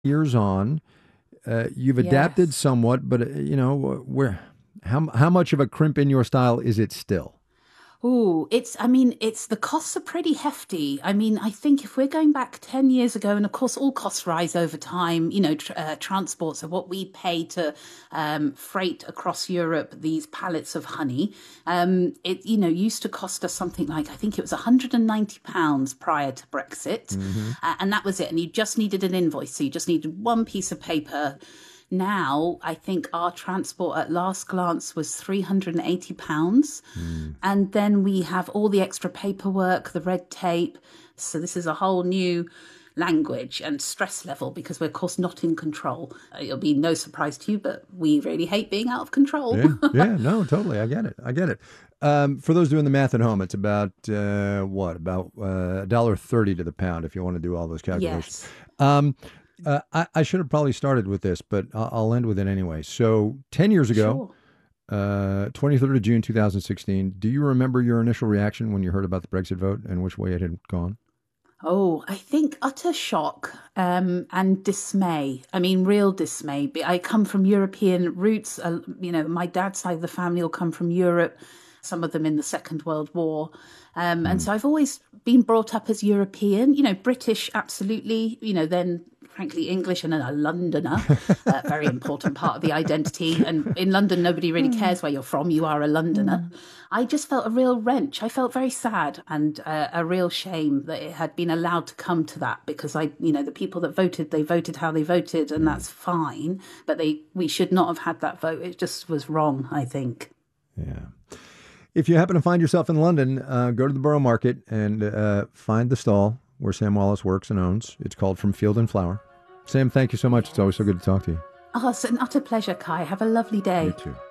Years on, you've adapted Yes. somewhat, but where how much of a crimp in your style is it still? Oh, I mean, the costs are pretty hefty. I mean, I think if we're going back 10 years ago, and of course, all costs rise over time, transport. So, what we pay to freight across Europe these pallets of honey, used to cost us something like, I think it was £190 prior to Brexit. Hmm. And that was it. And you just needed an invoice. So, you just needed one piece of paper. Now, I think our transport at last glance was £380. Mm. And then we have all the extra paperwork, the red tape. So this is a whole new language and stress level because we're, of course, not in control. It'll be no surprise to you, but we really hate being out of control. Yeah, yeah, no, totally. I get it. I get it. For those doing the math at home, it's about about $1.30 to the pound if you want to do all those calculations. Yes, Um, I should have probably started with this, but I'll end with it anyway. So 10 years ago, sure. 23rd of June 2016, do you remember your initial reaction when you heard about the Brexit vote and which way it had gone? Oh, I think utter shock and dismay. I mean, real dismay. I come from European roots. My dad's side of the family will come from Europe, some of them in the Second World War. And Mm. so I've always been brought up as European, British, absolutely, then frankly English and then a Londoner, very important part of the identity. And in London, nobody really cares where you're from. You are a Londoner. I just felt a real wrench. I felt very sad and a real shame that it had been allowed to come to that because the people that voted, they voted how they voted, and Mm. that's fine. But we should not have had that vote. It just was wrong, I think. Yeah. If you happen to find yourself in London, go to the Borough Market and find the stall where Sam Wallace works and owns. It's called From Field and Flower. Sam, thank you so much. It's always so good to talk to you. Oh, it's an utter pleasure, Kai. Have a lovely You day. too.